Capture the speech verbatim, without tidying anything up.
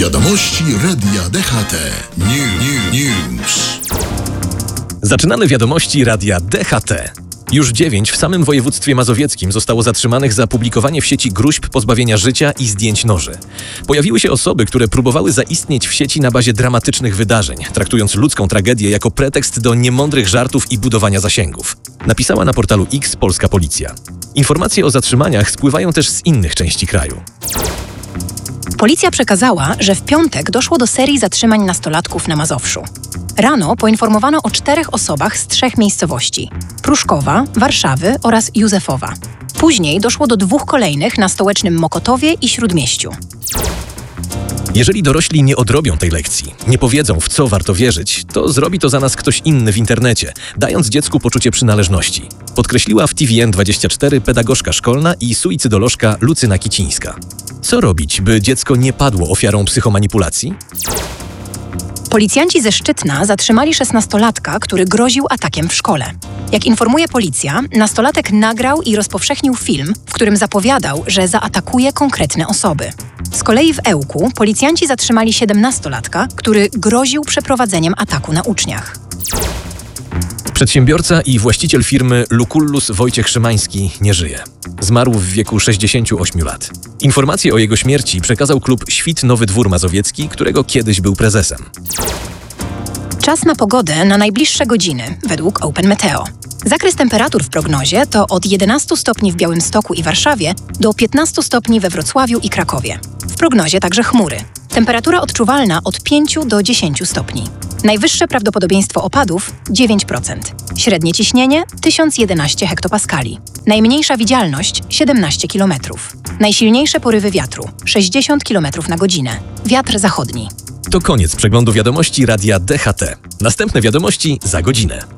Wiadomości Radia D H T. New, News. Zaczynamy wiadomości Radia D H T. Już dziewięć w samym województwie mazowieckim zostało zatrzymanych za publikowanie w sieci gróźb pozbawienia życia i zdjęć noży. Pojawiły się osoby, które próbowały zaistnieć w sieci na bazie dramatycznych wydarzeń, traktując ludzką tragedię jako pretekst do niemądrych żartów i budowania zasięgów. Napisała na portalu X polska policja. Informacje o zatrzymaniach spływają też z innych części kraju. Policja przekazała, że w piątek doszło do serii zatrzymań nastolatków na Mazowszu. Rano poinformowano o czterech osobach z trzech miejscowości: Pruszkowa, Warszawy oraz Józefowa. Później doszło do dwóch kolejnych na stołecznym Mokotowie i Śródmieściu. Jeżeli dorośli nie odrobią tej lekcji, nie powiedzą, w co warto wierzyć, to zrobi to za nas ktoś inny w internecie, dając dziecku poczucie przynależności. Podkreśliła w T V N dwadzieścia cztery pedagogzka szkolna i suicydolożka Lucyna Kicińska. Co robić, by dziecko nie padło ofiarą psychomanipulacji? Policjanci ze Szczytna zatrzymali szesnastolatka, który groził atakiem w szkole. Jak informuje policja, nastolatek nagrał i rozpowszechnił film, w którym zapowiadał, że zaatakuje konkretne osoby. Z kolei w Ełku policjanci zatrzymali siedemnastolatka, który groził przeprowadzeniem ataku na uczniach. Przedsiębiorca i właściciel firmy Lucullus Wojciech Szymański nie żyje. Zmarł w wieku sześćdziesięciu ośmiu lat. Informacje o jego śmierci przekazał klub Świt Nowy Dwór Mazowiecki, którego kiedyś był prezesem. Czas na pogodę na najbliższe godziny, według Open Meteo. Zakres temperatur w prognozie to od jedenastu stopni w Białymstoku i Warszawie do piętnastu stopni we Wrocławiu i Krakowie. W prognozie także chmury. Temperatura odczuwalna od pięciu do dziesięciu stopni. Najwyższe prawdopodobieństwo opadów dziewięć procent. Średnie ciśnienie tysiąc jedenaście hektopaskali. Najmniejsza widzialność siedemnaście kilometrów. Najsilniejsze porywy wiatru sześćdziesiąt kilometrów na godzinę. Wiatr zachodni. To koniec przeglądu wiadomości Radia D H T. Następne wiadomości za godzinę.